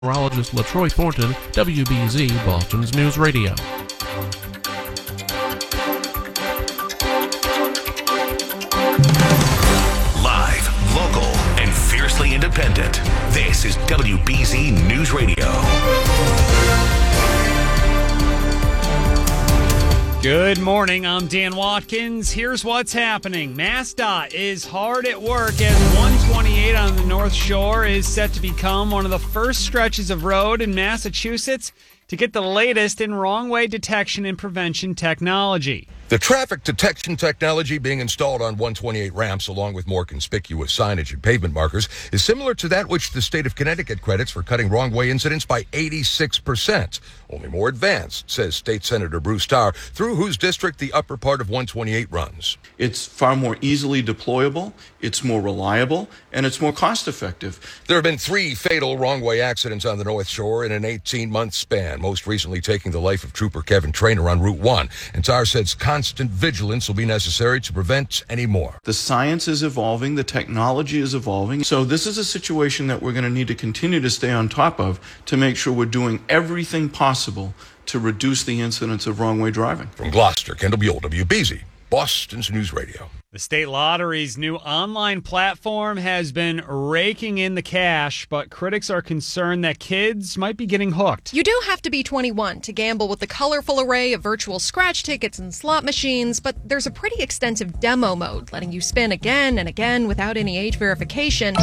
Meteorologist LaTroy Thornton, WBZ, Boston's News Radio. Live, local, and fiercely independent. This is WBZ News Radio. Good morning, I'm Dan Watkins. Here's what's happening. MassDOT is hard at work as 128 on the North Shore is set to become one of the first stretches of road in Massachusetts to get the latest in wrong-way detection and prevention technology. The traffic detection technology being installed on 128 ramps, along with more conspicuous signage and pavement markers, is similar to that which the state of Connecticut credits for cutting wrong-way incidents by 86%. Only more advanced, says State Senator Bruce Tarr, through whose district the upper part of 128 runs. It's far more easily deployable, it's more reliable, and it's more cost-effective. There have been 3 fatal wrong-way accidents on the North Shore in an 18-month span, most recently taking the life of Trooper Kevin Traynor on Route 1. And Tarr says constant vigilance will be necessary to prevent any more. The science is evolving, the technology is evolving, so this is a situation that we're going to need to continue to stay on top of to make sure we're doing everything possible to reduce the incidence of wrong-way driving. From Gloucester, Kendall Buell, WBZ, Boston's News Radio. The state lottery's new online platform has been raking in the cash, but critics are concerned that kids might be getting hooked. You do have to be 21 to gamble with the colorful array of virtual scratch tickets and slot machines, but there's a pretty extensive demo mode letting you spin again and again without any age verification.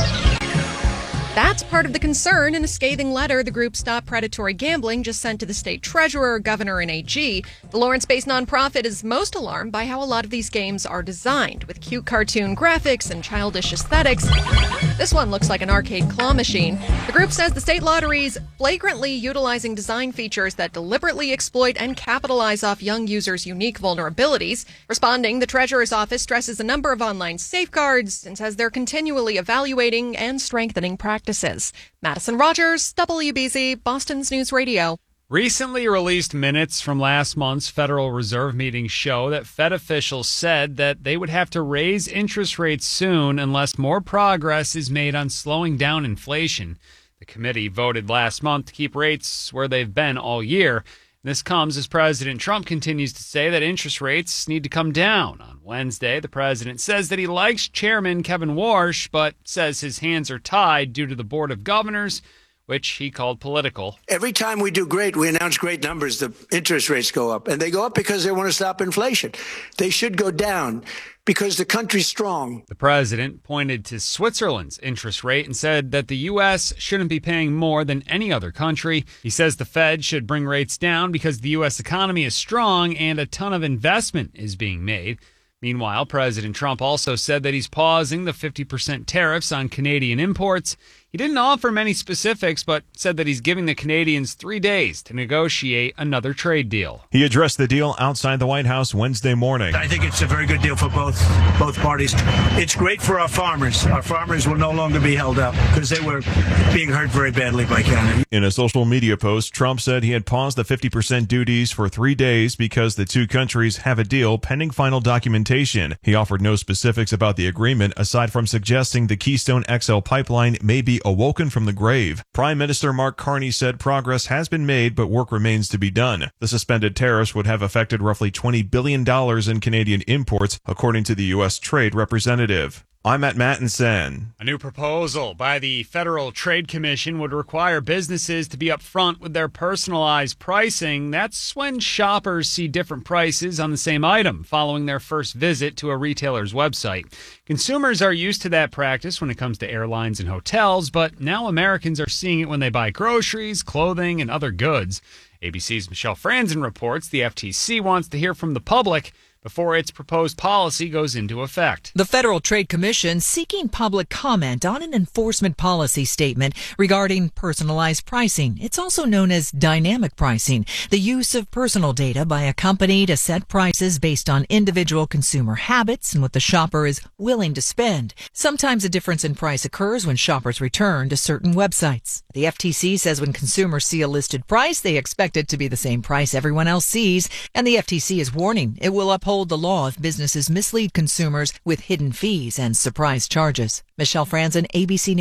That's part of the concern in a scathing letter the group Stop Predatory Gambling just sent to the state treasurer, governor, and AG. The Lawrence-based nonprofit is most alarmed by how a lot of these games are designed, with cute cartoon graphics and childish aesthetics. This one looks like an arcade claw machine. The group says the state lottery's flagrantly utilizing design features that deliberately exploit and capitalize off young users' unique vulnerabilities. Responding, the treasurer's office stresses a number of online safeguards and says they're continually evaluating and strengthening practices. Madison Rogers, WBZ, Boston's News Radio. Recently released minutes from last month's Federal Reserve meeting show that Fed officials said that they would have to raise interest rates soon unless more progress is made on slowing down inflation. The committee voted last month to keep rates where they've been all year. This comes as President Trump continues to say that interest rates need to come down. On Wednesday, the president says that he likes Chairman Kevin Warsh, but says his hands are tied due to the Board of Governors, which he called political. Every time we do great, we announce great numbers, the interest rates go up. And they go up because they want to stop inflation. They should go down because the country's strong. The president pointed to Switzerland's interest rate and said that the U.S. shouldn't be paying more than any other country. He says the Fed should bring rates down because the U.S. economy is strong and a ton of investment is being made. Meanwhile, President Trump also said that he's pausing the 50% tariffs on Canadian imports. He didn't offer many specifics, but said that he's giving the Canadians 3 days to negotiate another trade deal. He addressed the deal outside the White House Wednesday morning. I think it's a very good deal for both parties. It's great for our farmers. Our farmers will no longer be held up because they were being hurt very badly by Canada. In a social media post, Trump said he had paused the 50% duties for 3 days because the two countries have a deal pending final documentation. He offered no specifics about the agreement aside from suggesting the Keystone XL pipeline may be awoken from the grave. Prime Minister Mark Carney said progress has been made, but work remains to be done. The suspended tariffs would have affected roughly $20 billion in Canadian imports, according to the U.S. Trade Representative. I'm at Mattinson. A new proposal by the Federal Trade Commission would require businesses to be upfront with their personalized pricing. That's when shoppers see different prices on the same item following their first visit to a retailer's website. Consumers are used to that practice when it comes to airlines and hotels, but now Americans are seeing it when they buy groceries, clothing, and other goods. ABC's Michelle Franzen reports the FTC wants to hear from the public before its proposed policy goes into effect. The Federal Trade Commission seeking public comment on an enforcement policy statement regarding personalized pricing. It's also known as dynamic pricing, the use of personal data by a company to set prices based on individual consumer habits and what the shopper is willing to spend. Sometimes a difference in price occurs when shoppers return to certain websites. The FTC says when consumers see a listed price, they expect it to be the same price everyone else sees, and the FTC is warning it will uphold the law if businesses mislead consumers with hidden fees and surprise charges. Michelle Franzen, ABC News.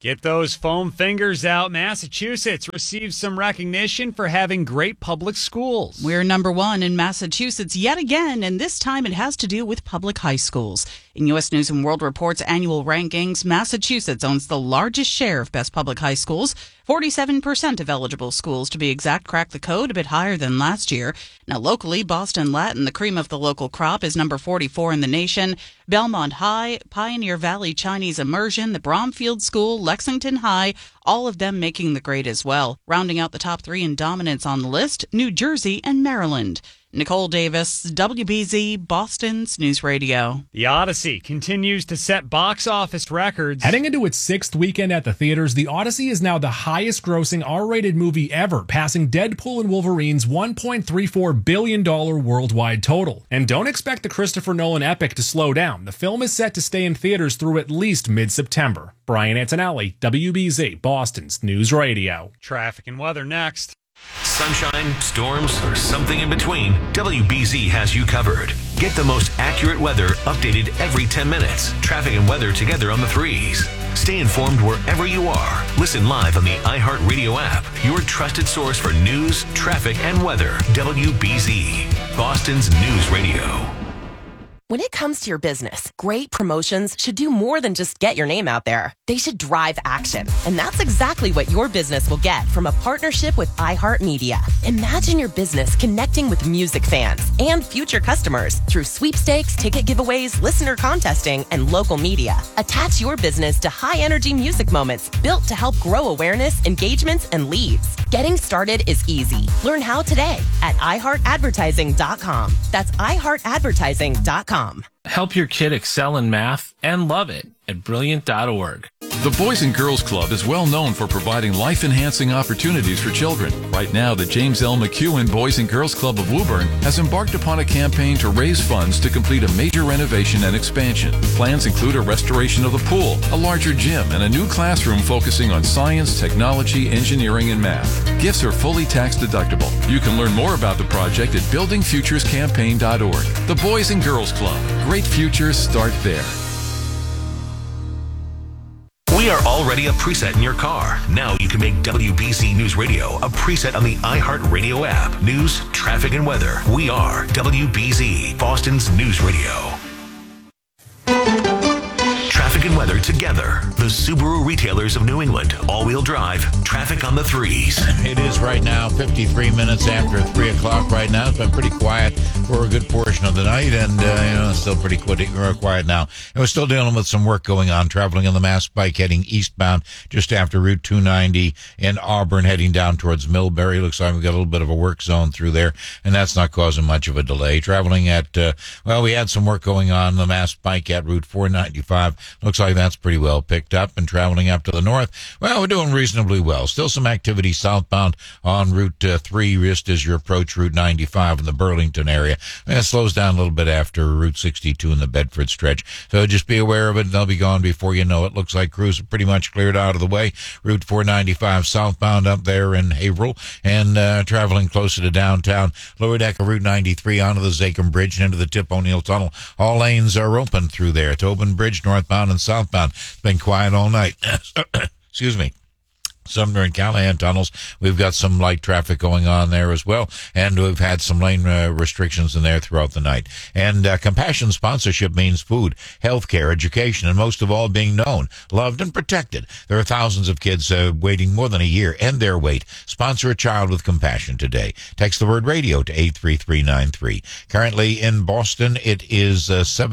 Get those foam fingers out. Massachusetts receives some recognition for having great public schools. We're number one in Massachusetts yet again, and this time it has to do with public high schools. In U.S. News & World Report's annual rankings, Massachusetts owns the largest share of best public high schools. 47% of eligible schools, to be exact, cracked the code, a bit higher than last year. Now, locally, Boston Latin, the cream of the local crop, is number 44 in the nation. Belmont High, Pioneer Valley Chinese Immersion, the Bromfield School, Lexington High, all of them making the grade as well. Rounding out the top three in dominance on the list, New Jersey and Maryland. Nicole Davis, WBZ, Boston's News Radio. The Odyssey continues to set box office records. Heading into its sixth weekend at the theaters, The Odyssey is now the highest-grossing R-rated movie ever, passing Deadpool and Wolverine's $1.34 billion worldwide total. And don't expect the Christopher Nolan epic to slow down. The film is set to stay in theaters through at least mid-September. Brian Antonelli, WBZ, Boston's News Radio. Traffic and weather next. Sunshine, storms, or something in between, WBZ has you covered. Get the most accurate weather updated every 10 minutes. Traffic and weather together on the threes. Stay informed wherever you are. Listen live on the iHeartRadio app, your trusted source for news, traffic, and weather. WBZ, Boston's News Radio. When it comes to your business, great promotions should do more than just get your name out there. They should drive action. And that's exactly what your business will get from a partnership with iHeartMedia. Imagine your business connecting with music fans and future customers through sweepstakes, ticket giveaways, listener contesting, and local media. Attach your business to high-energy music moments built to help grow awareness, engagements, and leads. Getting started is easy. Learn how today at iHeartAdvertising.com. That's iHeartAdvertising.com. Help your kid excel in math and love it at Brilliant.org. The Boys and Girls Club is well known for providing life-enhancing opportunities for children. Right now, the James L. McEwen Boys and Girls Club of Woburn has embarked upon a campaign to raise funds to complete a major renovation and expansion. Plans include a restoration of the pool, a larger gym, and a new classroom focusing on science, technology, engineering, and math. Gifts are fully tax-deductible. You can learn more about the project at buildingfuturescampaign.org. The Boys and Girls Club. Great futures start there. We are already a preset in your car. Now you can make WBZ News Radio a preset on the iHeartRadio app. News, traffic, and weather. We are WBZ, Boston's News Radio. Traffic and weather together. The Subaru retailers of New England. All-wheel drive. Traffic on the threes. It is right now 53 minutes after 3 o'clock right now. It's been pretty quiet for a good portion of the night, and still pretty quiet now. And we're still dealing with some work going on, traveling on the Mass Pike heading eastbound just after Route 290 in Auburn, heading down towards Millbury. Looks like we've got a little bit of a work zone through there, and that's not causing much of a delay. Traveling at, we had some work going on the Mass Pike at Route 495. Looks like that's pretty well picked up. And traveling up to the north, we're doing reasonably well. Still some activity southbound on Route 3 just as you approach Route 95 in the Burlington area. And it slows down a little bit after Route 62 in the Bedford stretch. So just be aware of it. They'll be gone before you know it. Looks like crews are pretty much cleared out of the way. Route 495 southbound up there in Haverhill, and traveling closer to downtown. Lower deck of Route 93 onto the Zachem Bridge and into the Tip O'Neill Tunnel. All lanes are open through there. Tobin Bridge, northbound and southbound. It's been quiet all night. Excuse me. Sumner and Callahan tunnels, we've got some light traffic going on there as well, and we've had some lane restrictions in there throughout the night. And Compassion sponsorship means food, healthcare, education, and most of all being known, loved, and protected. There are thousands of kids waiting more than a year and their wait. Sponsor a child with Compassion today. Text the word radio to 83393. Currently in Boston, it is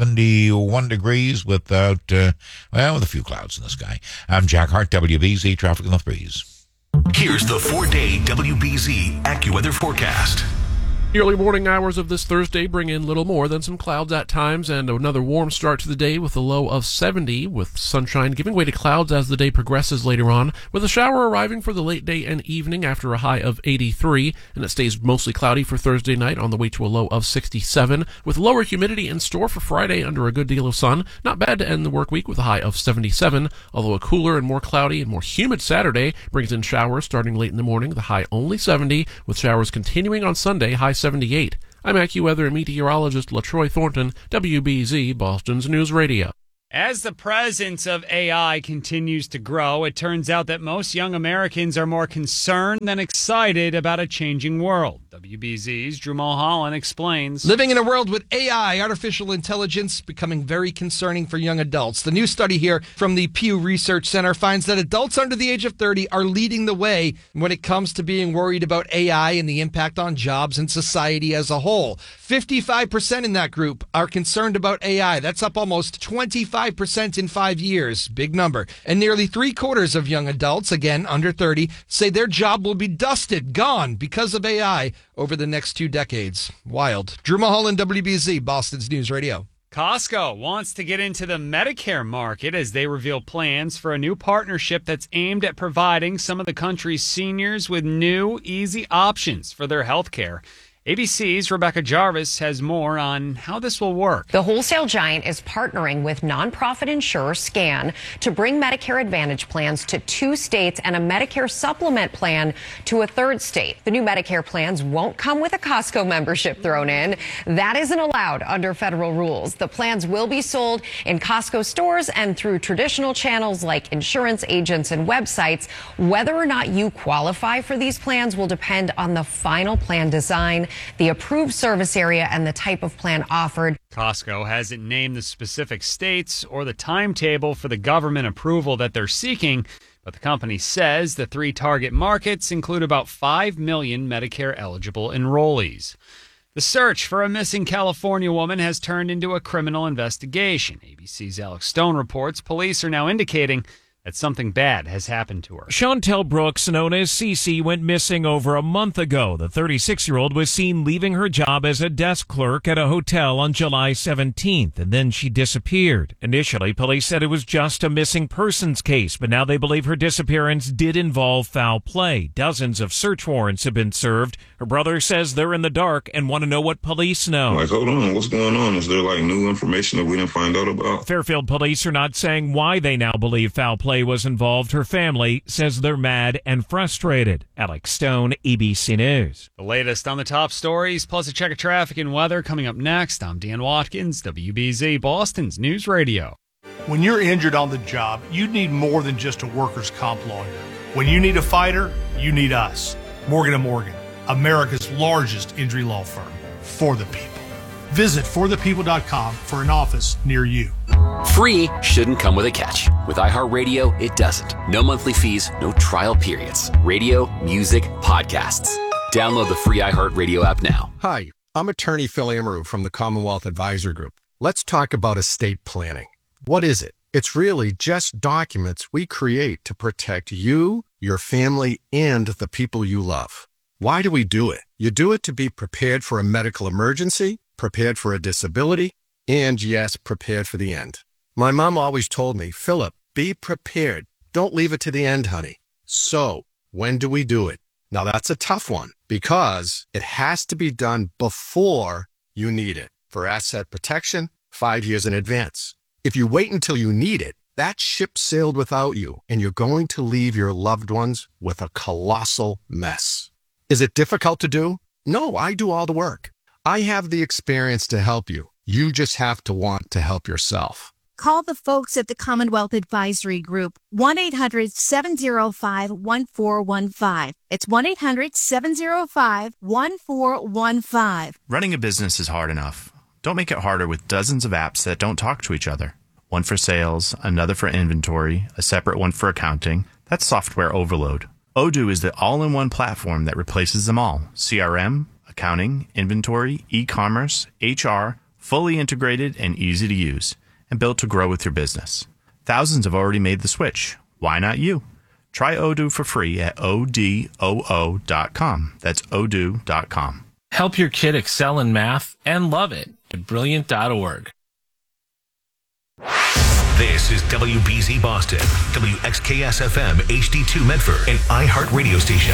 71 degrees without, with a few clouds in the sky. I'm Jack Hart, WBZ Traffic in the Threes. Here's the 4-day WBZ AccuWeather forecast. The early morning hours of this Thursday bring in little more than some clouds at times and another warm start to the day with a low of 70, with sunshine giving way to clouds as the day progresses later on, with a shower arriving for the late day and evening after a high of 83, and it stays mostly cloudy for Thursday night on the way to a low of 67, with lower humidity in store for Friday under a good deal of sun. Not bad to end the work week with a high of 77, although a cooler and more cloudy and more humid Saturday brings in showers starting late in the morning, the high only 70, with showers continuing on Sunday, high 78. I'm AccuWeather and meteorologist LaTroy Thornton, WBZ, Boston's News Radio. As the presence of AI continues to grow, it turns out that most young Americans are more concerned than excited about a changing world. WBZ's Drew Mulholland explains. Living in a world with AI, artificial intelligence, becoming very concerning for young adults. The new study here from the Pew Research Center finds that adults under the age of 30 are leading the way when it comes to being worried about AI and the impact on jobs and society as a whole. 55% in that group are concerned about AI. That's up almost 25% in 5 years. Big number. And nearly 3/4 of young adults, again under 30, say their job will be dusted, gone because of AI over the next 2 decades. Wild. Drew Mulholland, WBZ, Boston's News Radio. Costco wants to get into the Medicare market as they reveal plans for a new partnership that's aimed at providing some of the country's seniors with new, easy options for their health care. ABC's Rebecca Jarvis has more on how this will work. The wholesale giant is partnering with nonprofit insurer SCAN to bring Medicare Advantage plans to 2 states and a Medicare supplement plan to a 3rd state. The new Medicare plans won't come with a Costco membership thrown in. That isn't allowed under federal rules. The plans will be sold in Costco stores and through traditional channels like insurance agents and websites. Whether or not you qualify for these plans will depend on the final plan design, the approved service area, and the type of plan offered. Costco hasn't named the specific states or the timetable for the government approval that they're seeking, but the company says the 3 target markets include about 5 million Medicare-eligible enrollees. The search for a missing California woman has turned into a criminal investigation. ABC's Alex Stone reports police are now indicating that something bad has happened to her. Chantel Brooks, known as Cece, went missing over a month ago. The 36-year-old was seen leaving her job as a desk clerk at a hotel on July 17th, and then she disappeared. Initially, police said it was just a missing persons case, but now they believe her disappearance did involve foul play. Dozens of search warrants have been served. Her brother says they're in the dark and want to know what police know. Like, hold on, what's going on? Is there, new information that we didn't find out about? Fairfield police are not saying why they now believe foul play was involved. Her family says they're mad and frustrated. Alex Stone, ABC News. The latest on the top stories, plus a check of traffic and weather coming up next. I'm Dan Watkins, WBZ, Boston's News Radio. When you're injured on the job, you need more than just a workers' comp lawyer. When you need a fighter, you need us. Morgan & Morgan, America's largest injury law firm. For the people. Visit forthepeople.com for an office near you. Free shouldn't come with a catch. With iHeartRadio, it doesn't. No monthly fees, no trial periods. Radio, music, podcasts. Download the free iHeartRadio app now. Hi, I'm attorney Phil Amaru from the Commonwealth Advisor Group. Let's talk about estate planning. What is it? It's really just documents we create to protect you, your family, and the people you love. Why do we do it? You do it to be prepared for a medical emergency, prepared for a disability, and yes, prepared for the end. My mom always told me, Philip, be prepared. Don't leave it to the end, honey. So, when do we do it? Now that's a tough one because it has to be done before you need it. For asset protection, 5 years in advance. If you wait until you need it, that ship sailed without you, and you're going to leave your loved ones with a colossal mess. Is it difficult to do? No, I do all the work. I have the experience to help you. You just have to want to help yourself. Call the folks at the Commonwealth Advisory Group, 1-800-705-1415. It's 1-800-705-1415. Running a business is hard enough. Don't make it harder with dozens of apps that don't talk to each other. One for sales, another for inventory, a separate one for accounting. That's software overload. Odoo is the all-in-one platform that replaces them all. CRM, accounting, inventory, e-commerce, HR, fully integrated and easy to use, and built to grow with your business. Thousands have already made the switch. Why not you? Try Odoo for free at odoo.com. That's odoo.com. Help your kid excel in math and love it at Brilliant.org. This is WBZ Boston, WXKS-FM HD2 Medford, and iHeart Radio Station.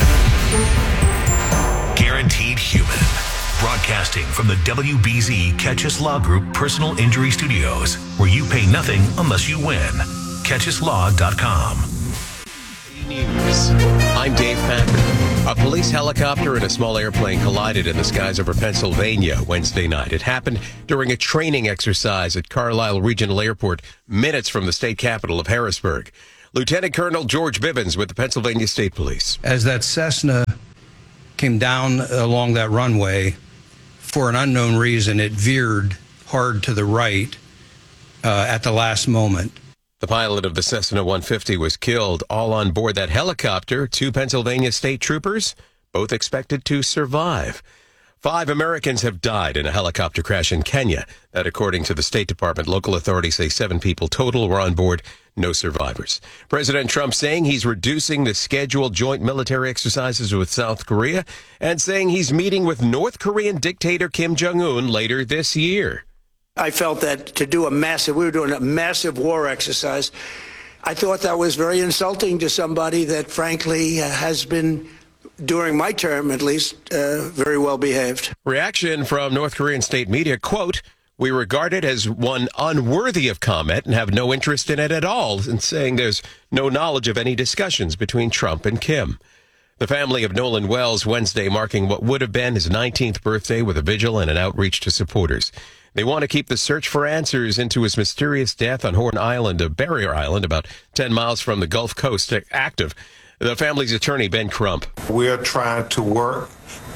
Guaranteed Human. Broadcasting from the WBZ Catchus Law Group Personal Injury Studios, where you pay nothing unless you win. CatchusLaw.com. News. I'm Dave Packer. Up police helicopter and a small airplane collided in the skies over Pennsylvania Wednesday night. It happened during a training exercise at Carlisle Regional Airport, minutes from the state capital of Harrisburg. Lieutenant Colonel George Bivens with the Pennsylvania State Police. As that Cessna came down along that runway, for an unknown reason, it veered hard to the right at the last moment. The pilot of the Cessna 150 was killed. All on board that helicopter, 2 Pennsylvania state troopers, both expected to survive. 5 Americans have died in a helicopter crash in Kenya. That, according to the State Department, local authorities say 7 people total were on board, no survivors. President Trump saying he's reducing the scheduled joint military exercises with South Korea and saying he's meeting with North Korean dictator Kim Jong-un later this year. I felt that to do we were doing a massive war exercise. I thought that was very insulting to somebody that, frankly, has been, during my term at least, very well behaved. Reaction from North Korean state media, quote, "We regard it as one unworthy of comment and have no interest in it at all," and saying there's no knowledge of any discussions between Trump and Kim. The family of Nolan Wells Wednesday marking what would have been his 19th birthday with a vigil and an outreach to supporters. They want to keep the search for answers into his mysterious death on Horn Island, a barrier island about 10 miles from the Gulf Coast, active. The family's attorney, Ben Crump. We're trying to work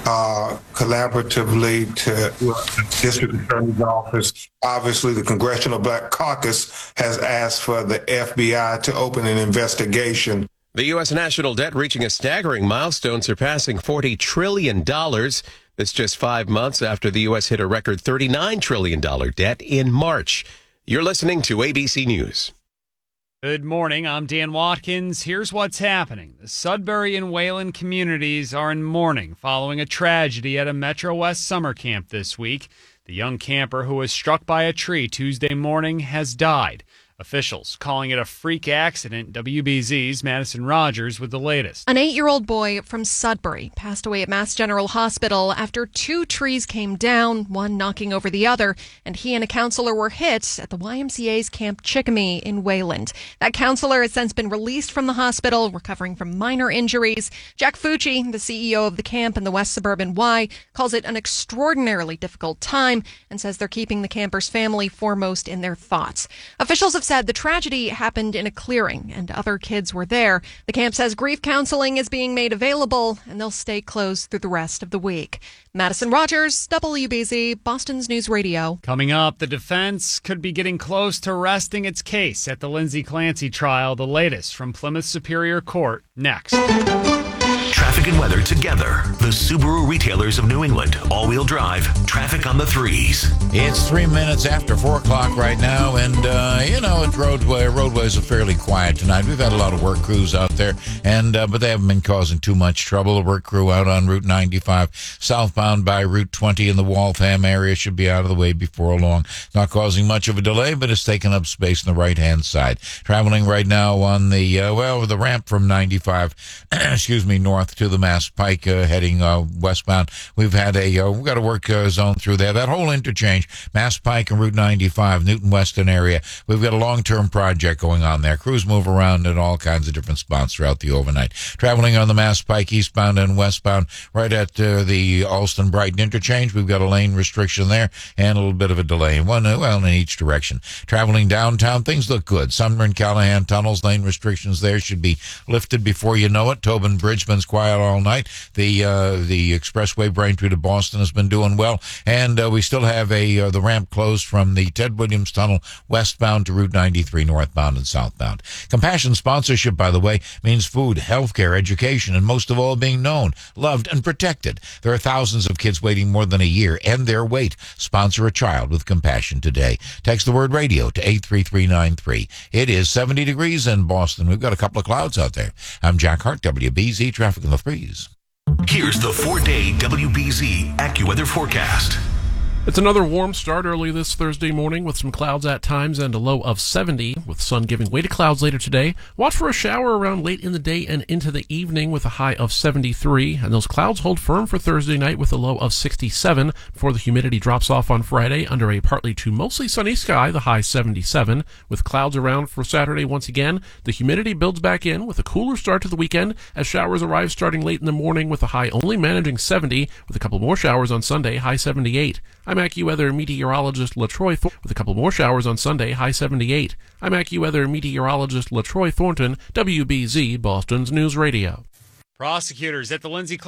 collaboratively to the district attorney's office. Obviously, the Congressional Black Caucus has asked for the FBI to open an investigation. The U.S. national debt reaching a staggering milestone, surpassing $40 trillion. That's just 5 months after the U.S. hit a record $39 trillion debt in March. You're listening to ABC News. Good morning. I'm Dan Watkins. Here's what's happening. The Sudbury and Wayland communities are in mourning following a tragedy at a Metro West summer camp this week. The young camper who was struck by a tree Tuesday morning has died. Officials calling it a freak accident. WBZ's Madison Rogers with the latest. An 8-year-old boy from Sudbury passed away at Mass General Hospital after 2 trees came down, one knocking over the other, and he and a counselor were hit at the YMCA's Camp Chickamy in Wayland. That counselor has since been released from the hospital, recovering from minor injuries. Jack Fucci, the CEO of the camp in the West Suburban Y, calls it an extraordinarily difficult time and says they're keeping the camper's family foremost in their thoughts. Officials have said the tragedy happened in a clearing and other kids were there. The camp says grief counseling is being made available and they'll stay closed through the rest of the week. Madison Rogers, WBZ, Boston's News Radio. Coming up, the defense could be getting close to resting its case at the Lindsay Clancy trial. The latest from Plymouth Superior Court next. Traffic and weather together. The Subaru retailers of New England. All-wheel drive. Traffic on the 3s. It's 3 minutes after 4 o'clock right now, and roadways are fairly quiet tonight. We've had a lot of work crews out there, but they haven't been causing too much trouble. A work crew out on Route 95, southbound by Route 20 in the Waltham area, should be out of the way before long. Not causing much of a delay, but it's taking up space on the right-hand side. Traveling right now on the ramp from 95, north to the Mass Pike, heading westbound. We've got a work zone through there. That whole interchange, Mass Pike and Route 95, Newton Weston area, we've got a long-term project going on there. Crews move around in all kinds of different spots throughout the overnight. Traveling on the Mass Pike eastbound and westbound, right at the Alston-Brighton interchange, we've got a lane restriction there and a little bit of a delay in each direction. Traveling downtown, things look good. Sumner and Callahan tunnels, lane restrictions there should be lifted before you know it. Tobin Bridgman's quiet all night. The expressway Braintree to Boston has been doing well, and we still have the ramp closed from the Ted Williams Tunnel westbound to Route 93 northbound and southbound. Compassion sponsorship, by the way, means food, healthcare, education, and most of all being known, loved, and protected. There are thousands of kids waiting more than a year, and their wait. Sponsor a child with compassion today. Text the word radio to 83393. It is 70 degrees in Boston. We've got a couple of clouds out there. I'm Jack Hart, WBZ Traffic in the 3s. Here's the 4-day WBZ AccuWeather forecast. It's another warm start early this Thursday morning with some clouds at times and a low of 70, with sun giving way to clouds later today. Watch for a shower around late in the day and into the evening with a high of 73, and those clouds hold firm for Thursday night with a low of 67 before the humidity drops off on Friday under a partly to mostly sunny sky, the high 77. With clouds around for Saturday once again, the humidity builds back in with a cooler start to the weekend as showers arrive starting late in the morning with a high only managing 70, with a couple more showers on Sunday, high 78. I'm AccuWeather meteorologist LaTroy Thornton with a couple more showers on Sunday, high 78. I'm AccuWeather meteorologist LaTroy Thornton, WBZ, Boston's News Radio. Prosecutors at the Lindsay